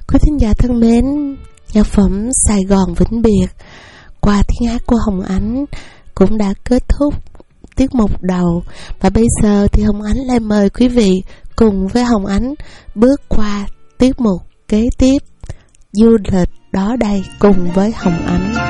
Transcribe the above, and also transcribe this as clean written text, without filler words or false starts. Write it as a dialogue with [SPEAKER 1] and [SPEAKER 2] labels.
[SPEAKER 1] Quý thính giả thân mến, nhạc phẩm Sài Gòn Vĩnh Biệt qua tiếng hát của Hồng Ánh cũng đã kết thúc tiết mục đầu. Và bây giờ thì Hồng Ánh lại mời quý vị cùng với Hồng Ánh bước qua tiết mục kế tiếp, du lịch đó đây cùng với Hồng Ánh.